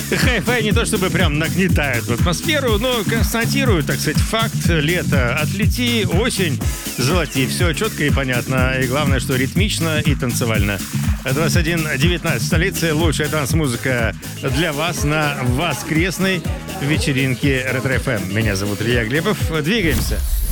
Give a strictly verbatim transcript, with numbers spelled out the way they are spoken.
Хай-фай не то чтобы прям нагнетают в атмосферу, но констатируют, так сказать, факт. Лето отлети, осень золоти. Все четко и понятно. И главное, что ритмично и танцевально. двадцать один девятнадцать в столице. Лучшая танц-музыка для вас на воскресной вечеринке Ретро-эф эм. Меня зовут Илья Глебов. Двигаемся.